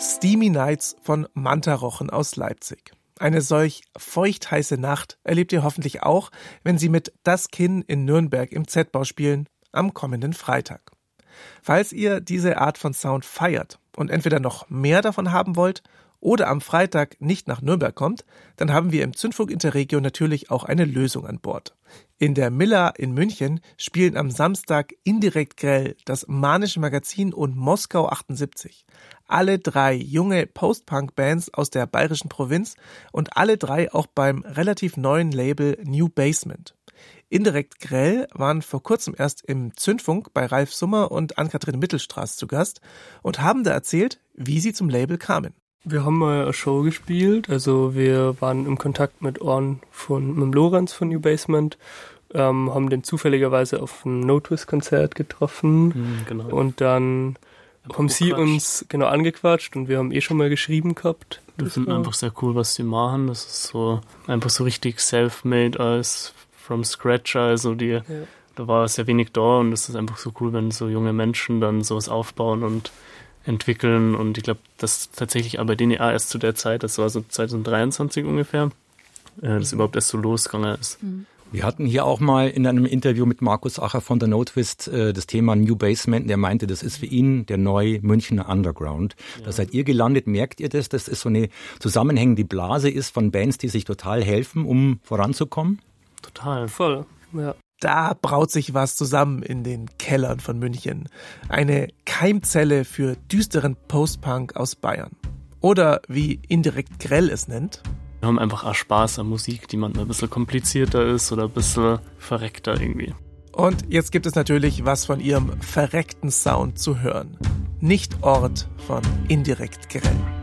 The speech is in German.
Steamy Nights von Manta Rochen aus Leipzig. Eine solch feuchtheiße Nacht erlebt ihr hoffentlich auch, wenn sie mit Das Kinn in Nürnberg im Z-Bau spielen, am kommenden Freitag. Falls ihr diese Art von Sound feiert und entweder noch mehr davon haben wollt oder am Freitag nicht nach Nürnberg kommt, dann haben wir im Zündfunk Interregio natürlich auch eine Lösung an Bord. In der Milla in München spielen am Samstag Indirekt Grell, das Manische Magazin und Moskau 78. Alle drei junge Post-Punk-Bands aus der bayerischen Provinz und alle drei auch beim relativ neuen Label New Basement. Indirekt Grell waren vor kurzem erst im Zündfunk bei Ralf Summer und Ann-Kathrin Mittelstraß zu Gast und haben da erzählt, wie sie zum Label kamen. Wir haben mal eine Show gespielt, also wir waren im Kontakt mit dem Lorenz von New Basement, haben den zufälligerweise auf einem No-Twist-Konzert getroffen Genau. Und dann haben sie uns angequatscht und wir haben schon mal geschrieben gehabt. Wir finden einfach sehr cool, was sie machen. Das ist so einfach so richtig self-made als from scratch, also da war sehr wenig da und es ist einfach so cool, wenn so junge Menschen dann sowas aufbauen und entwickeln und ich glaube, das tatsächlich aber denen erst zu der Zeit, das war so 2023 ungefähr, das überhaupt erst so losgegangen ist. Wir hatten hier auch mal in einem Interview mit Markus Acher von der No-Twist das Thema New Basement. Der meinte, das ist für ihn der neue Münchner Underground. Ja. Da seid ihr gelandet. Merkt ihr das, dass es so eine zusammenhängende Blase ist von Bands, die sich total helfen, um voranzukommen? Total. Voll, ja. Da braut sich was zusammen in den Kellern von München. Eine Keimzelle für düsteren Post-Punk aus Bayern. Oder wie Indirekt Grell es nennt. Wir haben einfach auch Spaß an Musik, die manchmal ein bisschen komplizierter ist oder ein bisschen verreckter irgendwie. Und jetzt gibt es natürlich was von ihrem verreckten Sound zu hören. Nicht Ort von Indirekt Grell.